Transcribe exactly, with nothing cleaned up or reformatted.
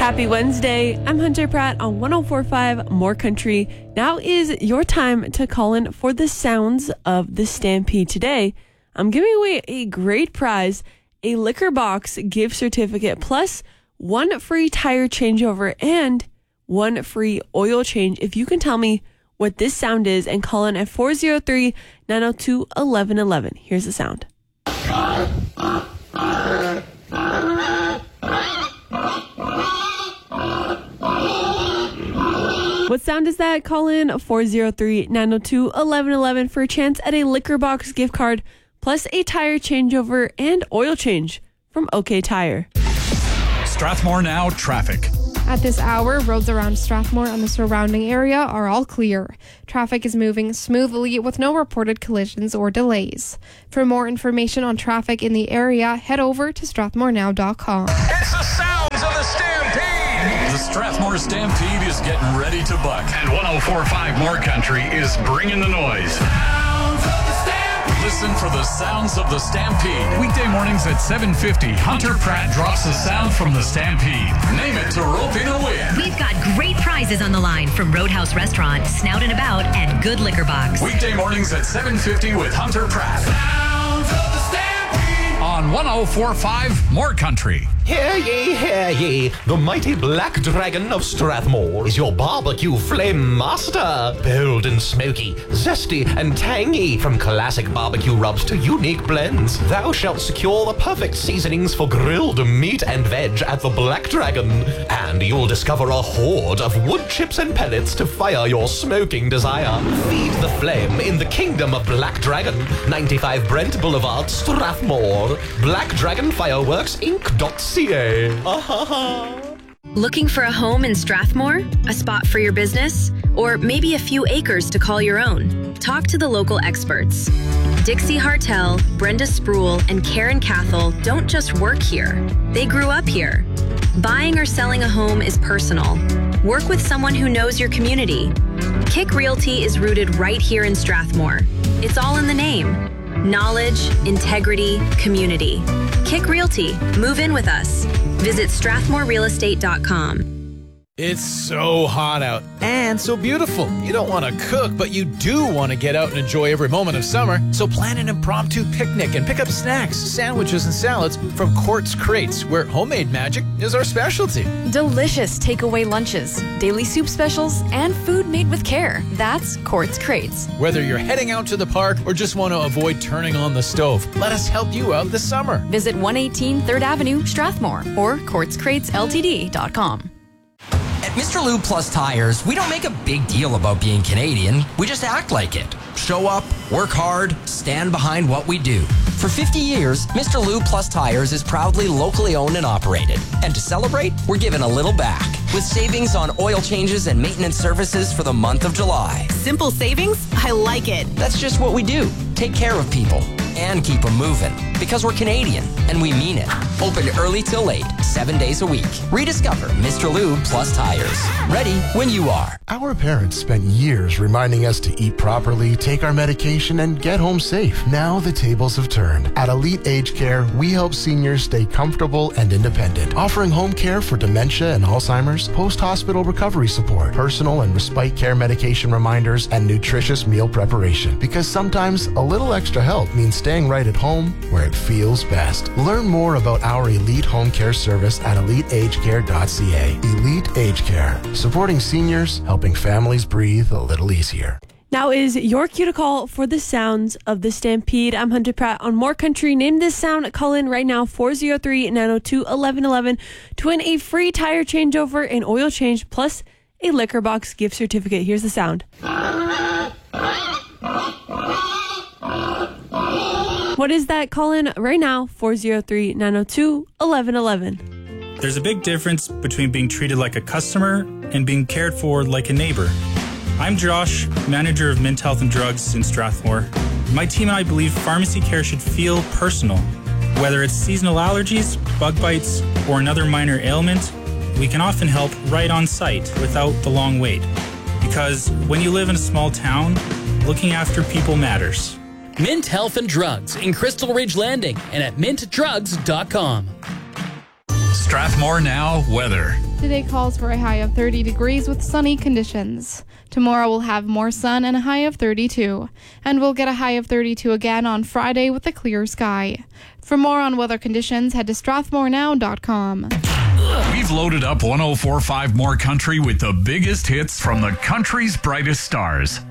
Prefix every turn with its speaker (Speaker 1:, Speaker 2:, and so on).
Speaker 1: Happy Wednesday. I'm Hunter Pratt on one oh four point five More Country. Now is your time to call in for the sounds of the Stampede. Today, I'm giving away a great prize, a Liquor Box gift certificate, plus one free tire changeover and one free oil change. If you can tell me what this sound is and call in at four oh three, nine oh two, one one one one. Here's the sound. What sound is that? Call in four oh three, nine oh two, one one one one for a chance at a Liquor Box gift card, plus a tire changeover and oil change from OK Tire.
Speaker 2: Strathmore Now traffic.
Speaker 3: At this hour, roads around Strathmore and the surrounding area are all clear. Traffic is moving smoothly with no reported collisions or delays. For more information on traffic in the area, head over to strathmore now dot com.
Speaker 2: It's the sounds of the Stampede. The Strathmore Stampede is getting ready to buck. And one oh four point five More Country is bringing the noise. Sounds of the Stampede. Listen for the sounds of the Stampede. Weekday mornings at seven fifty, Hunter Pratt drops the sound from the Stampede. Name it to rope in a win.
Speaker 4: We've got great prizes on the line from Roadhouse Restaurant, Snout and About, and Good Liquor Box.
Speaker 2: Weekday mornings at seven fifty with Hunter Pratt. Sounds of the Stampede. On one oh four point five More Country.
Speaker 5: Hear ye, hear ye, the mighty Black Dragon of Strathmore is your barbecue flame master. Bold and smoky, zesty and tangy, from classic barbecue rubs to unique blends, thou shalt secure the perfect seasonings for grilled meat and veg at the Black Dragon. And you'll discover a horde of wood chips and pellets to fire your smoking desire. Feed the flame in the kingdom of Black Dragon, ninety-five Brent Boulevard, Strathmore. Black Dragon Fireworks Inc dot c a. Uh-huh.
Speaker 4: Looking for a home in Strathmore? A spot for your business? Or maybe a few acres to call your own? Talk to the local experts. Dixie Hartel, Brenda Spruill, and Karen Cathell don't just work here. They grew up here. Buying or selling a home is personal. Work with someone who knows your community. Kick Realty is rooted right here in Strathmore. It's all in the name. Knowledge, integrity, community. Kick Realty. Move in with us. Visit strathmore real estate dot com.
Speaker 6: It's so hot out and so beautiful. You don't want to cook, but you do want to get out and enjoy every moment of summer. So plan an impromptu picnic and pick up snacks, sandwiches, and salads from Quartz Crates, where homemade magic is our specialty.
Speaker 7: Delicious takeaway lunches, daily soup specials, and food made with care. That's Quartz Crates.
Speaker 6: Whether you're heading out to the park or just want to avoid turning on the stove, let us help you out this summer.
Speaker 7: Visit one eighteen third Avenue, Strathmore, or quartz crates l t d dot com.
Speaker 8: At Mister Lube Plus Tires, we don't make a big deal about being Canadian. We just act like it. Show up, work hard, stand behind what we do. For fifty years, Mister Lube Plus Tires is proudly locally owned and operated. And to celebrate, we're giving a little back with savings on oil changes and maintenance services for the month of July.
Speaker 9: Simple savings? I like it.
Speaker 8: That's just what we do. Take care of people and keep them moving. Because we're Canadian, and we mean it. Open early till late, seven days a week. Rediscover Mister Lube Plus Tires. Ready when you are.
Speaker 10: Our parents spent years reminding us to eat properly, take our medication, and get home safe. Now the tables have turned. At Elite Age Care, we help seniors stay comfortable and independent, offering home care for dementia and Alzheimer's, post-hospital recovery support, personal and respite care medication reminders, and nutritious meal preparation. Because sometimes a little extra help means staying right at home where it feels best. Learn more about our Elite Home Care service at elite age care dot c a. Elite Age Care, supporting seniors, helping families breathe a little easier.
Speaker 1: Now is your cue to call for the sounds of the Stampede. I'm Hunter Pratt on More Country. Name this sound. Call in right now, four oh three, nine oh two, one one one one to win a free tire changeover and oil change, plus a Liquor Box gift certificate. Here's the sound. What is that? Call in right now, four oh three, nine oh two, one one one one.
Speaker 11: There's a big difference between being treated like a customer and being cared for like a neighbor. I'm Josh, manager of Mint Health and Drugs in Strathmore. My team and I believe pharmacy care should feel personal. Whether it's seasonal allergies, bug bites, or another minor ailment, we can often help right on site without the long wait. Because when you live in a small town, looking after people matters.
Speaker 12: Mint Health and Drugs in Crystal Ridge Landing and at mint drugs dot com.
Speaker 2: Strathmore Now weather.
Speaker 3: Today calls for a high of thirty degrees with sunny conditions. Tomorrow we'll have more sun and a high of thirty-two. And we'll get a high of thirty-two again on Friday with a clear sky. For more on weather conditions, head to strathmore now dot com.
Speaker 2: We've loaded up one oh four point five More Country with the biggest hits from the country's brightest stars.